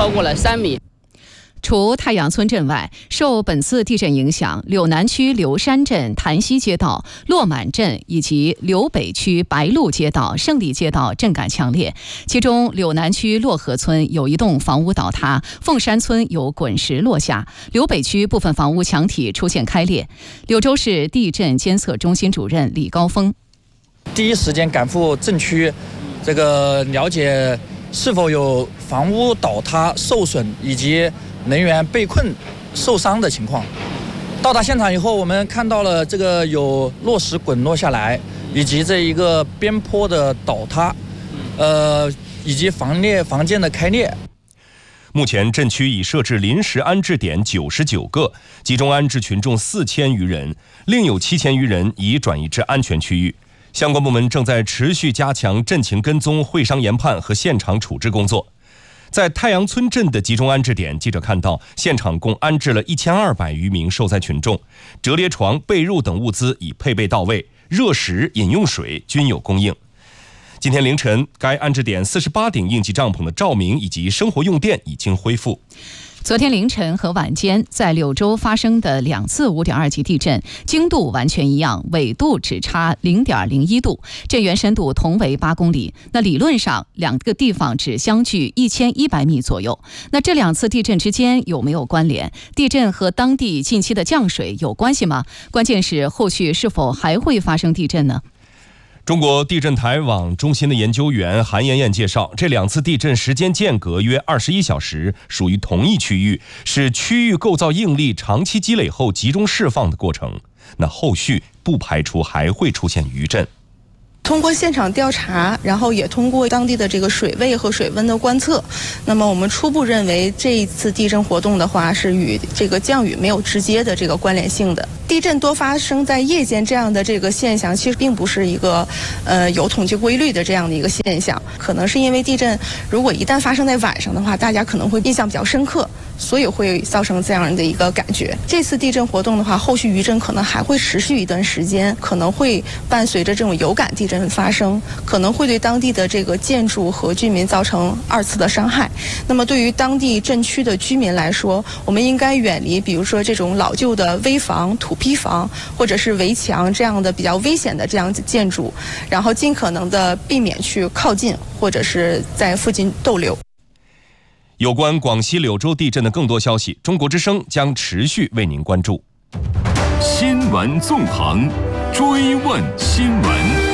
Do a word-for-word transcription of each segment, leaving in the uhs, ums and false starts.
超过了三米。 除太阳村镇外，受本次地震影响，柳南区柳山镇潭西街道、落满镇以及柳北区白鹿街道、胜利街道震感强烈。其中，柳南区洛河村有一栋房屋倒塌，凤山村有滚石落下，柳北区部分房屋墙体出现开裂。柳州市地震监测中心主任李高峰： 第一时间赶赴震区，这个了解是否有房屋倒塌受损以及人员被困受伤的情况。到达现场以后，我们看到了这个有落石滚落下来，以及这一个边坡的倒塌，呃，以及房裂房间的开裂。 目前震区已设置临时安置点九十九个，集中安置群众四千余人，另有七千余人已转移至安全区域。相关部门正在持续加强震情跟踪、会商研判和现场处置工作。在太阳村镇的集中安置点，记者看到现场共安置了一千二百余名受灾群众，折叠床、被褥等物资已配备到位，热食、饮用水均有供应。今天凌晨，该安置点四十八顶应急帐篷的照明以及生活用电已经恢复。 昨天凌晨和晚间，在柳州发生的两次 五点二 级地震，经度完全一样，纬度只差 零点零一 度，震源深度同为八公里。那理论上，两个地方只相距一千一百米左右。那这两次地震之间有没有关联？地震和当地近期的降水有关系吗？关键是后续是否还会发生地震呢？ 中国地震台网中心的研究员韩艳艳介绍，这两次地震时间间隔约二十一小时，属于同一区域，是区域构造应力长期积累后集中释放的过程。那后续不排除还会出现余震。 通过现场调查，然后也通过当地的这个水位和水温的观测，那么我们初步认为这一次地震活动的话是与这个降雨没有直接的这个关联性的。地震多发生在夜间这样的这个现象，其实并不是一个呃有统计规律的这样的一个现象，可能是因为地震如果一旦发生在晚上的话，大家可能会印象比较深刻，所以会造成这样的一个感觉。这次地震活动的话，后续余震可能还会持续一段时间，可能会伴随着这种有感地震发生，可能会对当地的这个建筑和居民造成二次的伤害。那么对于当地震区的居民来说，我们应该远离比如说这种老旧的危房、土坯房或者是围墙这样的比较危险的这样的建筑，然后尽可能的避免去靠近或者是在附近逗留。 有关广西柳州地震的更多消息，中国之声将持续为您关注。 新闻纵横，追问新闻。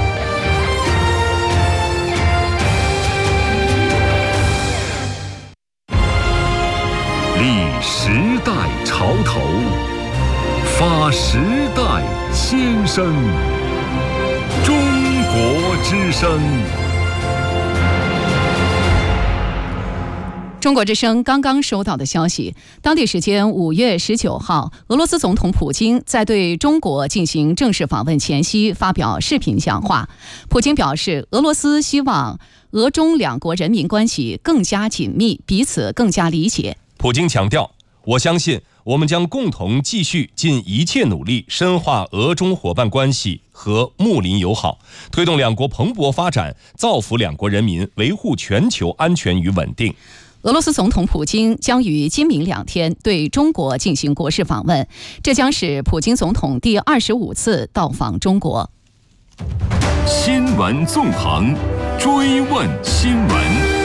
立时代潮头，发时代先声。中国之声。 中国之声刚刚收到的消息，当地时间五月十九号，俄罗斯总统普京在对中国进行正式访问前夕发表视频讲话。普京表示，俄罗斯希望俄中两国人民关系更加紧密，彼此更加理解。 普京强调，我相信我们将共同继续尽一切努力，深化俄中伙伴关系和睦邻友好，推动两国蓬勃发展，造福两国人民，维护全球安全与稳定。 俄罗斯总统普京将于今明两天对中国进行国事访问，这将是普京总统第二十五次到访中国。 新闻纵横，追问新闻。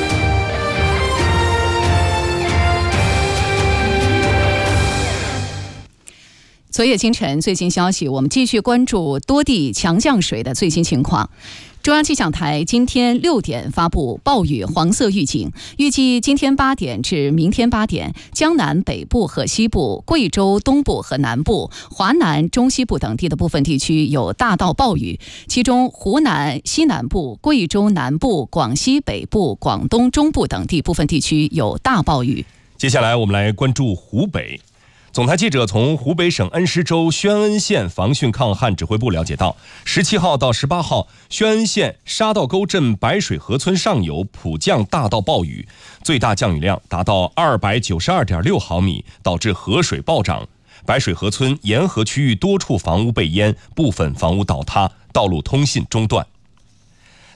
昨夜今晨最新消息，我们继续关注多地强降水的最新情况。中央气象台今天六点发布暴雨黄色预警，预计今天八点至明天八点，江南北部和西部、贵州东部和南部、华南、中西部等地的部分地区有大到暴雨，其中湖南西南部、贵州南部、广西北部、广东中部等地部分地区有大暴雨。 接下来我们来关注湖北。总台记者从湖北省恩施州宣恩县防汛抗旱指挥部了解到，十七号到十八号，宣恩县沙道沟镇白水河村上游普降大到暴雨，最大降雨量达到二百九十二点六毫米，导致河水暴涨。白水河村沿河区域多处房屋被淹，部分房屋倒塌，道路通信中断。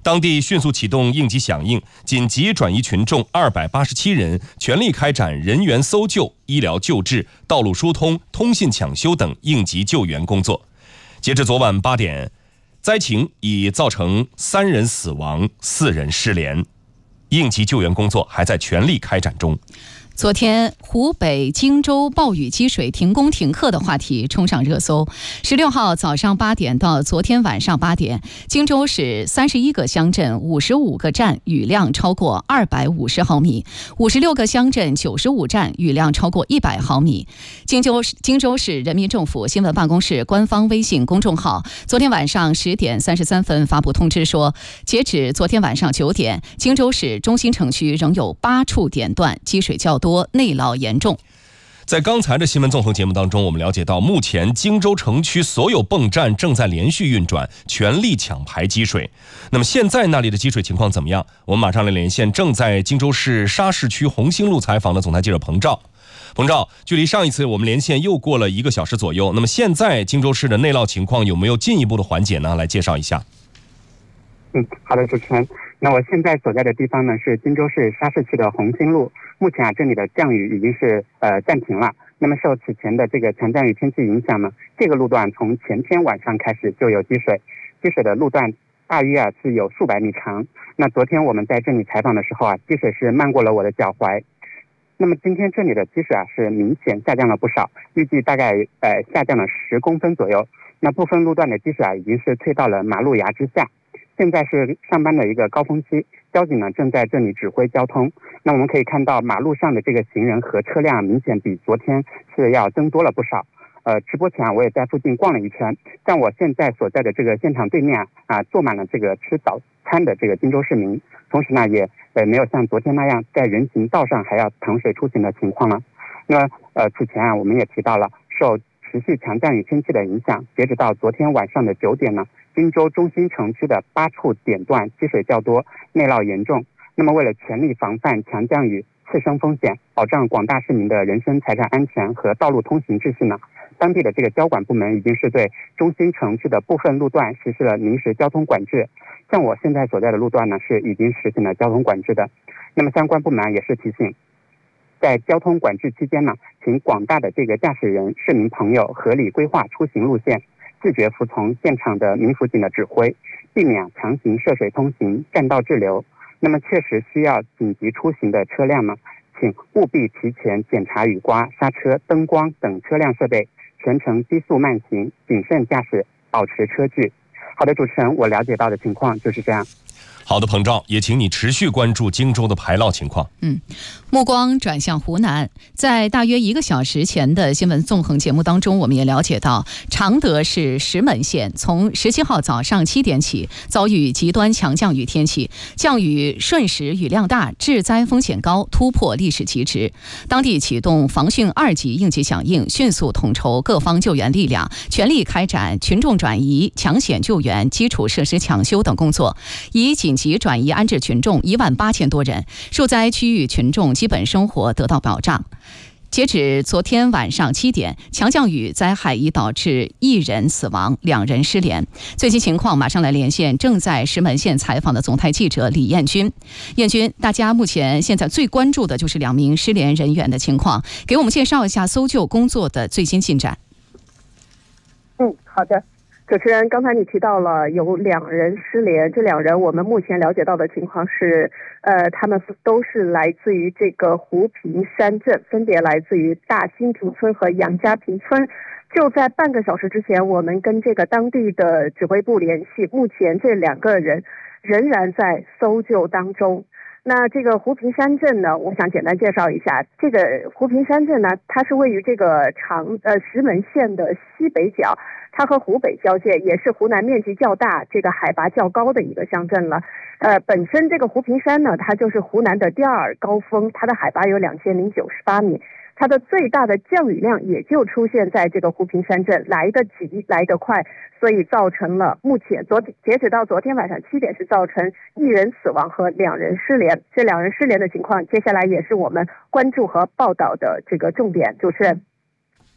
当地迅速启动应急响应，紧急转移群众二百八十七人，全力开展人员搜救、医疗救治、道路疏通、通信抢修等应急救援工作。截至昨晚八点，灾情已造成三人死亡、四人失联，应急救援工作还在全力开展中。 昨天，湖北荆州暴雨积水停工停课的话题冲上热搜。十六号早上八点到昨天晚上八点，荆州市三十一个乡镇、五十五个站雨量超过二百五十毫米，五十六个乡镇、九十五站雨量超过一百毫米。荆州荆州市人民政府新闻办公室官方微信公众号昨天晚上十点三十三分发布通知说，截止昨天晚上九点，荆州市中心城区仍有八处点段积水较多，内涝严重。 在刚才的新闻纵横节目当中，我们了解到，目前荆州城区所有泵站正在连续运转，全力抢排积水。那么现在那里的积水情况怎么样？我们马上来连线正在荆州市沙市区红星路采访的总台记者彭照。彭照，距离上一次我们连线又过了一个小时左右，那么现在荆州市的内涝情况有没有进一步的缓解呢？来介绍一下。 嗯，好的，主持人。那我现在所在的地方呢是荆州市沙市区的红星路，目前啊这里的降雨已经是呃暂停了。那么受此前的这个强降雨天气影响呢，这个路段从前天晚上开始就有积水，积水的路段大约啊是有数百米长。那昨天我们在这里采访的时候啊，积水是漫过了我的脚踝。那么今天这里的积水啊是明显下降了不少，预计大概呃下降了十公分左右。那部分路段的积水啊已经是退到了马路牙之下。现在是上班的一个高峰期，交警呢正在这里指挥交通。那我们可以看到马路上的这个行人和车辆明显比昨天是要增多了不少。呃，直播前啊我也在附近逛了一圈，像我现在所在的这个现场对面啊，啊坐满了这个吃早餐的这个荆州市民，同时呢也呃没有像昨天那样在人行道上还要淌水出行的情况了。那呃此前啊我们也提到了，受持续强降雨天气的影响，截止到昨天晚上的九点呢，荆州中心城区的八处点段积水较多，内涝严重。那么为了全力防范强降雨次生风险，保障广大市民的人身财产安全和道路通行秩序呢，当地的这个交管部门已经是对中心城区的部分路段实施了临时交通管制。像我现在所在的路段呢，是已经实行了交通管制的。那么相关部门也是提醒，在交通管制期间呢，请广大的这个驾驶人、市民朋友合理规划出行路线，自觉服从现场的民辅警的指挥，避免强行涉水通行、占道滞留。那么确实需要紧急出行的车辆呢，请务必提前检查雨刮、刹车、灯光等车辆设备，全程低速慢行，谨慎驾驶，保持车距。好的，主持人，我了解到的情况就是这样。 好的，彭照，也请你持续关注荆州的排涝情况。 嗯，目光转向湖南，在大约一个小时前的新闻纵横节目当中，我们也了解到，常德市石门县从十七号早上七点起遭遇极端强降雨天气，降雨瞬时雨量大，致灾风险高，突破历史极值。当地启动防汛二级应急响应，迅速统筹各方救援力量，全力开展群众转移、抢险救援、基础设施抢修等工作，以紧急转移安置群众一万八千多人，受灾区域群众基本生活得到保障。截止昨天晚上七点，强降雨灾害已导致一人死亡，两人失联。最新情况马上来连线正在石门县采访的总台记者李彦军。彦军，大家目前现在最关注的就是两名失联人员的情况，给我们介绍一下搜救工作的最新进展。 嗯，好的。主持人，刚才你提到了有两人失联，这两人我们目前了解到的情况是，呃，他们都是来自于这个湖平山镇，分别来自于大兴坪村和杨家坪村。就在半个小时之前，我们跟这个当地的指挥部联系，目前这两个人仍然在搜救当中。那这个湖平山镇呢，我想简单介绍一下，这个湖平山镇呢，它是位于这个长呃石门县的西北角，它和湖北交界，也是湖南面积较大、这个海拔较高的一个乡镇了。呃，本身这个湖平山呢，它就是湖南的第二高峰，它的海拔有两千零九十八米。它的最大的降雨量也就出现在这个湖平山镇，来得急来得快，所以造成了目前昨截止到昨天晚上七点是造成一人死亡和两人失联。这两人失联的情况，接下来也是我们关注和报道的这个重点。主持人，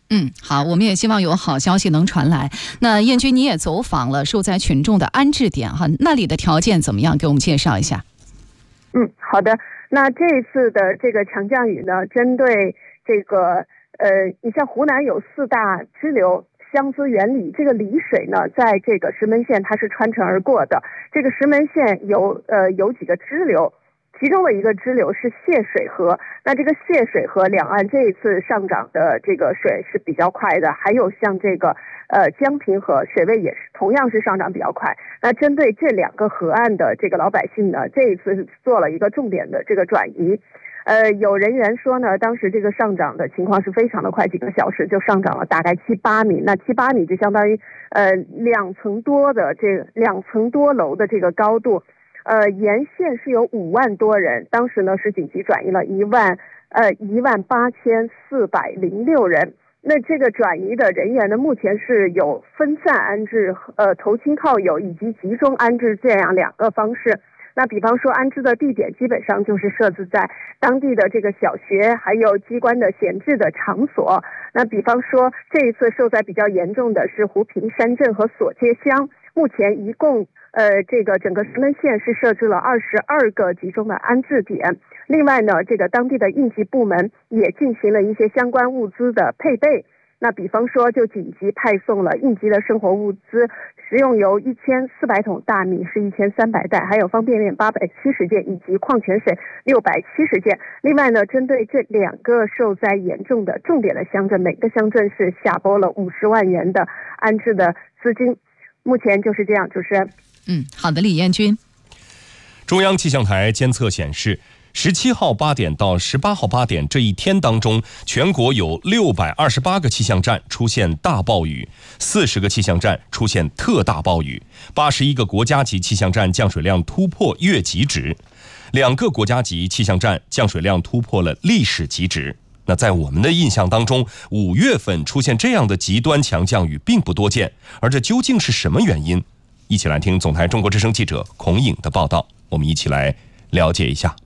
嗯，好，我们也希望有好消息能传来。那燕军，你也走访了受灾群众的安置点哈，那里的条件怎么样？给我们介绍一下。 嗯，好的。那这一次的这个强降雨呢，针对这个呃，你像湖南有四大支流。江资源里，这个丽水呢，在这个石门县它是穿城而过的。这个石门县有呃有几个支流，其中的一个支流是泄水河。那这个泄水河两岸这一次上涨的这个水是比较快的，还有像这个呃江平河水位也是同样是上涨比较快。那针对这两个河岸的这个老百姓呢，这一次是做了一个重点的这个转移。呃，有人员说呢，当时这个上涨的情况是非常的快，几个小时就上涨了大概七八米。那七八米就相当于呃两层多的这两层多楼的这个高度。呃，沿线是有五万多人，当时呢是紧急转移了一万呃一万八千四百零六人。那这个转移的人员呢，目前是有分散安置、呃投亲靠友以及集中安置这样两个方式。那比方说安置的地点基本上就是设置在当地的这个小学，还有机关的闲置的场所。那比方说这一次受灾比较严重的是湖平山镇和索街乡，目前一共呃这个整个石门县是设置了二十二个集中的安置点。另外呢，这个当地的应急部门也进行了一些相关物资的配备。那比方说就紧急派送了应急的生活物资，食用油一千四百桶，大米是一千三百袋，还有方便面八百七十件，以及矿泉水六百七十件。另外呢，针对这两个受灾严重的重点的乡镇，每个乡镇是下拨了五十万元的安置的资金。目前就是这样，主持人。 嗯，好的，李彦军。 中央气象台监测显示，十七号八点到十八号八点这一天当中，全国有六百二十八个气象站出现大暴雨，四十个气象站出现特大暴雨，八十一个国家级气象站降水量突破月极值，两个国家级气象站降水量突破了历史极值。那在我们的印象当中，五月份出现这样的极端强降雨并不多见，而这究竟是什么原因？一起来听总台中国之声记者孔颖的报道，我们一起来了解一下。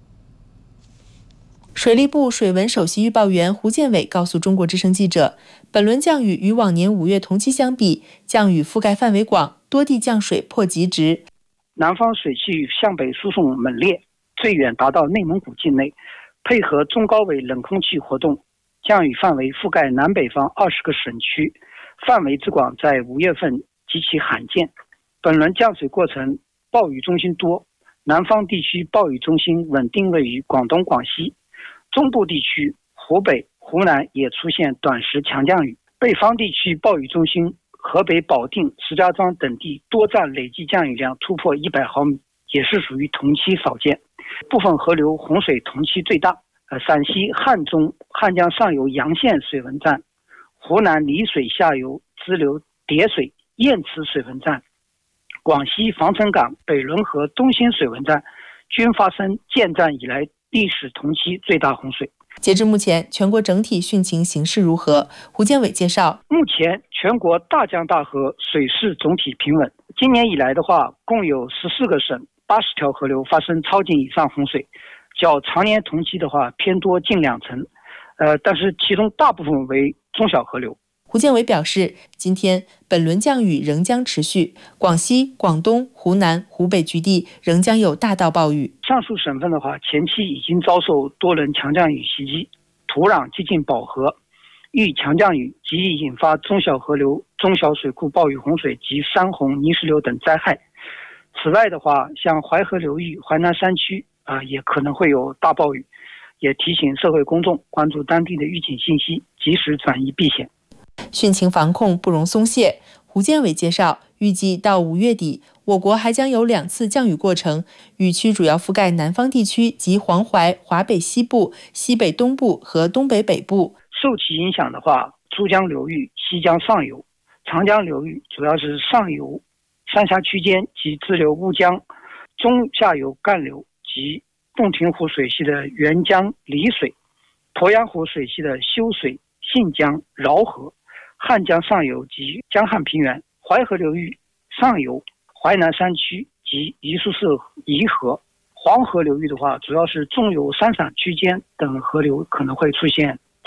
水利部水文首席预报员胡建伟告诉中国之声记者，本轮降雨与往年五月同期相比，降雨覆盖范围广，多地降水破极值。 南方水汽向北输送猛烈，最远达到内蒙古境内，配合中高纬冷空气活动，降雨范围覆盖南北方二十个省区，范围之广在五月份极其罕见。本轮降水过程暴雨中心多，南方地区暴雨中心稳定位于广东、广西，中部地区湖北、湖南也出现短时强降雨，北方地区暴雨中心河北保定、石家庄等地多站累计降雨量突破一百毫米，也是属于同期少见。部分河流洪水同期最大，呃，陕西汉中汉江上游洋县水文站，湖南丽水下游支流叠水堰池水文站，广西防城港北仑河东兴水文站均发生建站以来历史同期最大洪水。 截至目前，全国整体汛情形势如何？胡建伟介绍， 目前全国大江大河水势总体平稳。今年以来的话，共有十四个省八十条河流发生超警以上洪水，较常年同期的话偏多近两成，呃，但是其中大部分为中小河流。 胡建伟表示，今天本轮降雨仍将持续，广西、广东、湖南、湖北局地仍将有大到暴雨。 上述省份的话，前期已经遭受多轮强降雨袭击，土壤接近饱和，遇强降雨极易引发中小河流、中小水库暴雨洪水及山洪、泥石流等灾害。此外的话，像淮河流域、淮南山区啊、呃，也可能会有大暴雨，也提醒社会公众关注当地的预警信息，及时转移避险。 汛情防控不容松懈。胡建伟介绍，预计到五月底，我国还将有两次降雨过程，雨区主要覆盖南方地区及黄淮、华北西部、西北东部和东北北部。 受其影响的话，珠江流域、西江上游、长江流域主要是上游三峡区间及支流乌江，中下游干流及洞庭湖水系的沅江、丽水，鄱阳湖水系的修水、信江、饶河，汉江上游及江汉平原，淮河流域上游淮南山区及宜苏市宜河，黄河流域的话，主要是中游三陕区间等河流可能会出现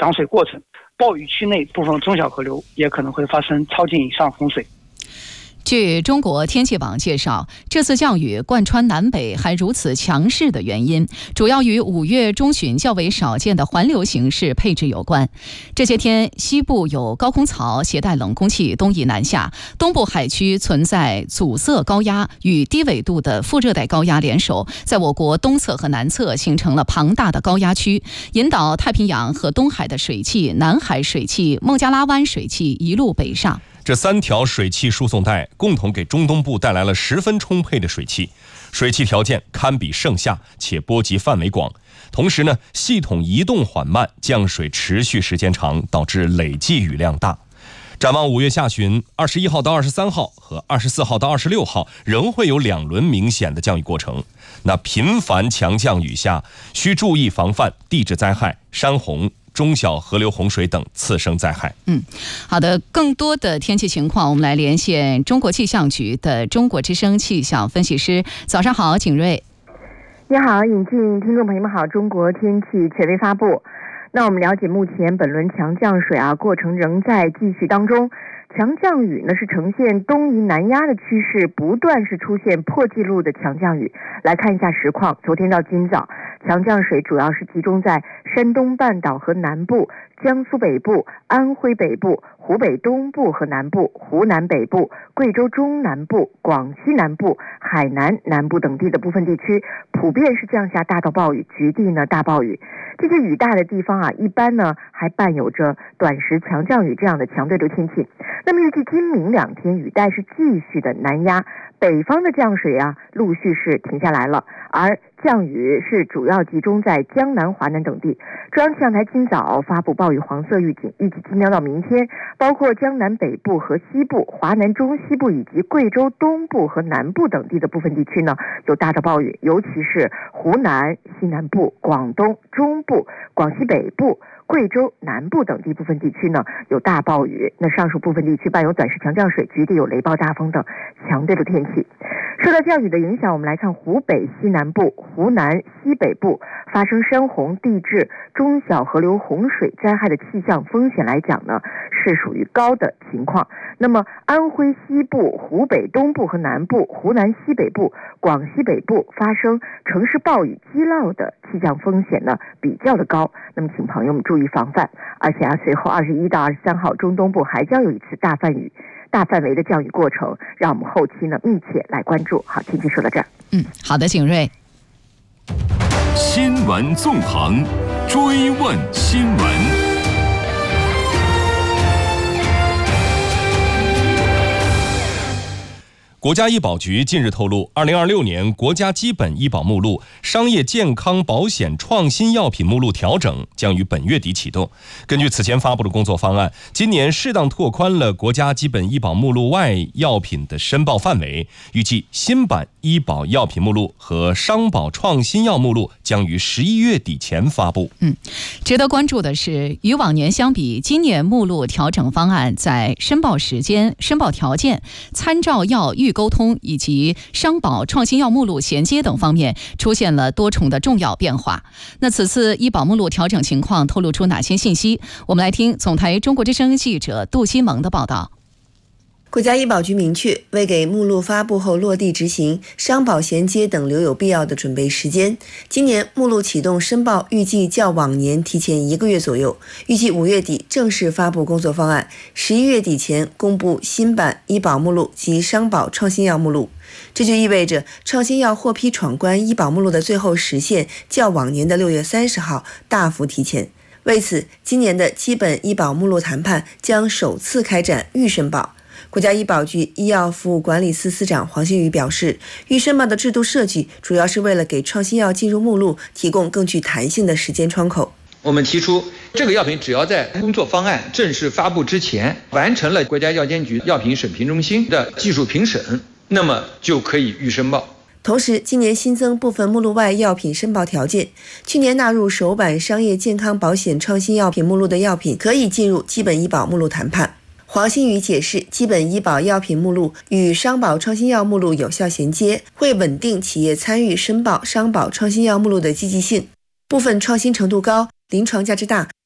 涨水过程。暴雨区内部分中小河流也可能会发生超警以上洪水。 据中国天气网介绍，这次降雨贯穿南北还如此强势的原因，主要与五月中旬较为少见的环流形势配置有关。这些天，西部有高空槽携带冷空气东移南下，东部海区存在阻塞高压与低纬度的副热带高压联手，在我国东侧和南侧形成了庞大的高压区，引导太平洋和东海的水汽、南海水汽、孟加拉湾水汽一路北上。 这三条水汽输送带共同给中东部带来了十分充沛的水汽，水汽条件堪比盛夏，且波及范围广。同时呢，系统移动缓慢，降水持续时间长，导致累计雨量大。展望五月下旬，二十一号到二十三号和二十四号到二十六号仍会有两轮明显的降雨过程。那频繁强降雨下，需注意防范地质灾害、山洪、中小河流洪水等次生灾害。 嗯，好的，更多的天气情况，我们来连线中国气象局的中国之声气象分析师。早上好，景瑞。 你好，引进听众朋友们好，中国天气权威发布。那我们了解，目前本轮强降水啊过程仍在继续当中。强降雨呢是呈现东移南压的趋势，不断是出现破纪录的强降雨。来看一下实况，昨天到今早，强降水主要是集中在山东半岛和南部、江苏北部、安徽北部、湖北东部和南部、湖南北部、贵州中南部、广西南部、海南南部等地的部分地区，普遍是降下大到暴雨，局地呢大暴雨。这些雨大的地方啊，一般呢还伴有着短时强降雨这样的强对流天气。那么预计今明两天雨带是继续的南压，北方的降水啊陆续是停下来了，而降雨是主要集中在江南、华南等地。中央气象台今早发布暴雨黄色预警，预计今天到明天，包括江南北部和西部、华南中西部以及贵州东部和南部等地的部分地区呢，有大到暴雨，尤其是湖南、西南部、广东中部、广西北部、贵州南部等地部分地区呢有大暴雨。那上述部分地区伴有短时强降水，局地有雷暴大风等强对流天气。受到降雨的影响，我们来看湖北西南部、湖南西北部发生山洪、地质、中小河流洪水灾害的气象风险来讲呢，是属于高的情况。那么安徽西部、湖北东部和南部、湖南西北部、广西北部发生城市暴雨激涝的气象风险呢比较的高，那么请朋友们注意防范。而且啊，随后二十一到二十三号中东部还将有一次大范雨大范围的降雨过程，让我们后期呢密切来关注。好，天气说到这儿。 嗯，好的，景瑞。 新闻纵横，追问新闻。 国家医保局近日透露，二零二六年国家基本医保目录、商业健康保险创新药品目录调整将于本月底启动。根据此前发布的工作方案，今年适当拓宽了国家基本医保目录外药品的申报范围，预计新版医保药品目录和商保创新药目录将于十一月底前发布。 嗯，值得关注的是，与往年相比，今年目录调整方案在申报时间、申报条件、参照药预沟通以及商保创新药目录衔接等方面出现了多重的重要变化。那此次医保目录调整情况透露出哪些信息？我们来听总台中国之声记者杜新萌的报道。 国家医保局明确，为给目录发布后落地执行、商保衔接等留有必要的准备时间，今年目录启动申报预计较往年提前一个月左右，预计五月底正式发布工作方案，十一月底前公布新版医保目录及商保创新药目录。这就意味着创新药获批闯关医保目录的最后时限较往年的六月三十号大幅提前。为此，今年的基本医保目录谈判将首次开展预申报。国家医保局医药服务管理司司长黄新宇表示，预申报的制度设计主要是为了给创新药进入目录提供更具弹性的时间窗口。 我们提出，这个药品只要在工作方案正式发布之前完成了国家药监局药品审评中心的技术评审，那么就可以预申报。 同时，今年新增部分目录外药品申报条件，去年纳入首版商业健康保险创新药品目录的药品可以进入基本医保目录谈判。黄新宇解释，基本医保药品目录与商保创新药目录有效衔接，会稳定企业参与申报商保创新药目录的积极性。部分创新程度高、临床价值大、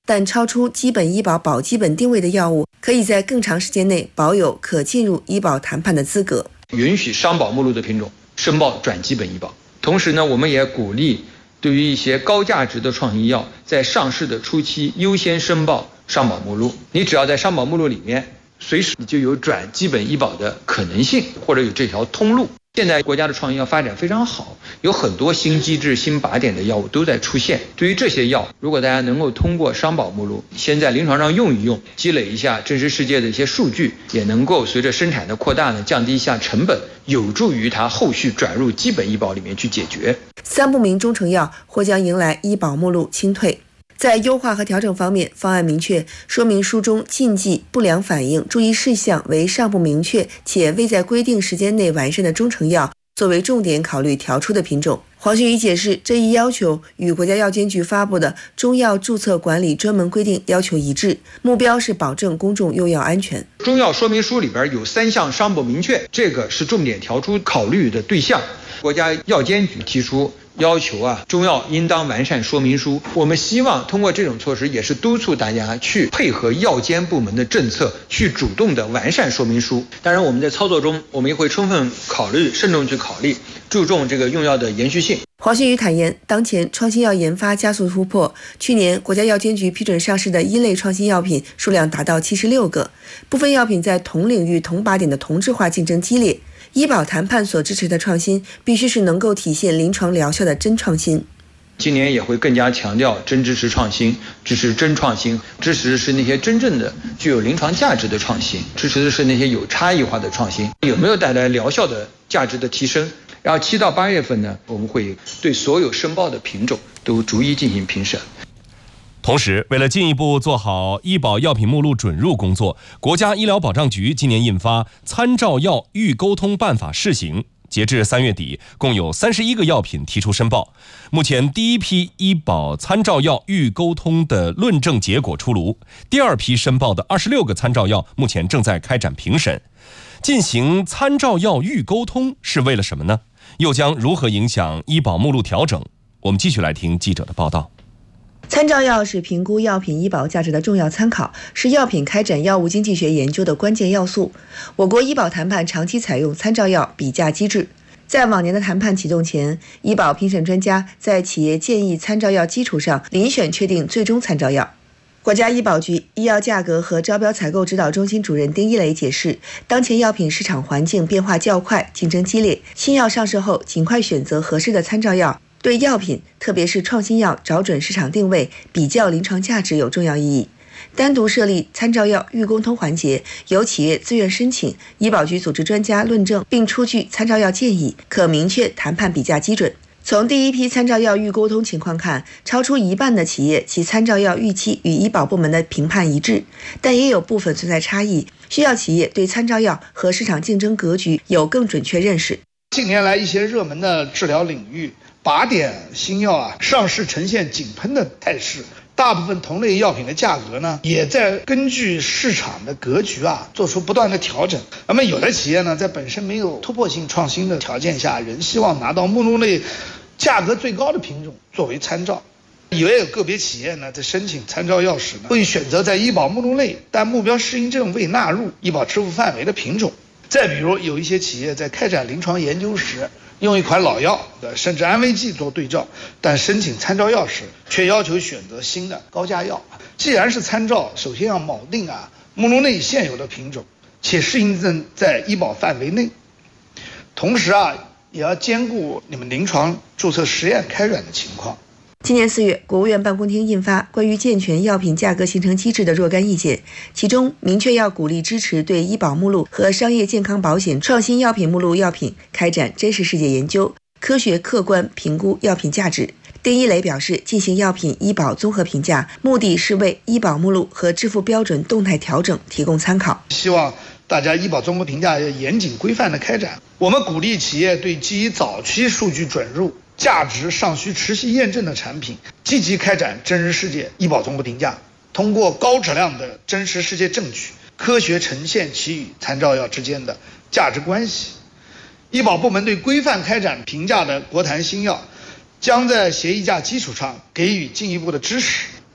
但超出基本医保保基本定位的药物，可以在更长时间内保有可进入医保谈判的资格。 允许商保目录的品种申报转基本医保，同时呢，我们也鼓励对于一些高价值的创新药，在上市的初期优先申报商保目录。你只要在商保目录里面，随时你就有转基本医保的可能性，或者有这条通路。现在国家的创新药发展非常好，有很多新机制、新靶点的药物都在出现。对于这些药，如果大家能够通过商保目录先在临床上用一用，积累一下真实世界的一些数据，也能够随着生产的扩大呢，降低一下成本，有助于它后续转入基本医保里面去解决。 三不明中成药或将迎来医保目录清退。在优化和调整方面，方案明确说明书中禁忌、不良反应、注意事项为尚不明确且未在规定时间内完善的中成药作为重点考虑调出的品种。黄学仪解释，这一要求与国家药监局发布的中药注册管理专门规定要求一致，目标是保证公众用药安全。 中药说明书里边有三项尚不明确，这个是重点调出考虑的对象。国家药监局提出要求啊，中药应当完善说明书。我们希望通过这种措施，也是督促大家去配合药监部门的政策，去主动的完善说明书。当然，我们在操作中，我们也会充分考虑、慎重去考虑，注重这个用药的延续性。 黄学宇坦言，当前创新药研发加速突破，去年国家药监局批准上市的一类创新药品数量达到七十六个，部分药品在同领域同靶点的同质化竞争激烈。医保谈判所支持的创新，必须是能够体现临床疗效的真创新。 今年也会更加强调真支持创新，支持真创新，支持的是那些真正的具有临床价值的创新，支持的是那些有差异化的创新，有没有带来疗效的价值的提升。然后七到八月份呢，我们会对所有申报的品种都逐一进行评审。 同时，为了进一步做好医保药品目录准入工作，国家医疗保障局今年印发《参照药预沟通办法》试行。截至三月底，共有三十一个药品提出申报。目前，第一批医保参照药预沟通的论证结果出炉，第二批申报的二十六个参照药目前正在开展评审。进行参照药预沟通是为了什么呢？又将如何影响医保目录调整？我们继续来听记者的报道。 参照药是评估药品医保价值的重要参考，是药品开展药物经济学研究的关键要素。我国医保谈判长期采用参照药比价机制。在往年的谈判启动前，医保评审专家在企业建议参照药基础上遴选确定最终参照药。国家医保局医药价格和招标采购指导中心主任丁一雷解释，当前药品市场环境变化较快，竞争激烈，新药上市后尽快选择合适的参照药，对药品，特别是创新药找准市场定位、比较临床价值有重要意义。单独设立参照药预沟通环节，由企业自愿申请，医保局组织专家论证并出具参照药建议，可明确谈判比价基准。从第一批参照药预沟通情况看，超出一半的企业其参照药预期与医保部门的评判一致，但也有部分存在差异，需要企业对参照药和市场竞争格局有更准确认识。 近年来一些热门的治疗领域，靶点新药啊上市呈现井喷的态势，大部分同类药品的价格呢，也在根据市场的格局啊做出不断的调整。那么有的企业呢，在本身没有突破性创新的条件下，仍希望拿到目录内价格最高的品种作为参照。也有个别企业呢，在申请参照药时呢，会选择在医保目录内但目标适应症未纳入医保支付范围的品种。再比如，有一些企业在开展临床研究时，用一款老药甚至安慰剂做对照，但申请参照药时却要求选择新的高价药。既然是参照，首先要铆定啊目录内现有的品种，且适应症在医保范围内，同时啊也要兼顾你们临床注册实验开展的情况。 今年四月，国务院办公厅印发关于健全药品价格形成机制的若干意见，其中明确要鼓励支持对医保目录和商业健康保险创新药品目录药品开展真实世界研究，科学客观评估药品价值。丁一雷表示，进行药品医保综合评价，目的是为医保目录和支付标准动态调整提供参考。 希望大家医保综合评价要严谨规范的开展。我们鼓励企业对基于早期数据准入、价值尚需持续验证的产品，积极开展真实世界医保综合评价，通过高质量的真实世界证据，科学呈现其与参照药之间的价值关系。医保部门对规范开展评价的国谈新药，将在协议价基础上给予进一步的支持，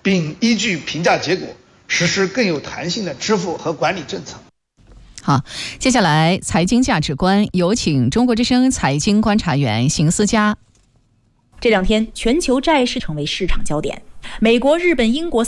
并依据评价结果实施更有弹性的支付和管理政策。 好，接下来财经价值观，有请中国之声财经观察员邢思佳。 这两天，全球债市成为市场焦点，美国、日本、英国